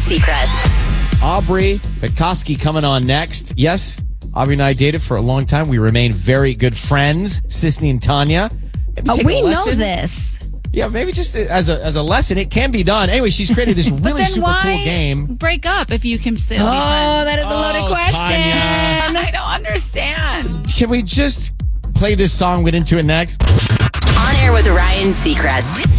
Seacrest. Aubrey Pekoski coming on next. Yes, Aubrey and I dated for a long time. We remain very good friends, Sisney and Tanya. We know this. Yeah, maybe just as a lesson, it can be done. Anyway, she's created this really super cool game. Break up if you can still be friends? That is a loaded question. Tanya. I don't understand. Can we just play this song? We'll get into it next. On air with Ryan Seacrest.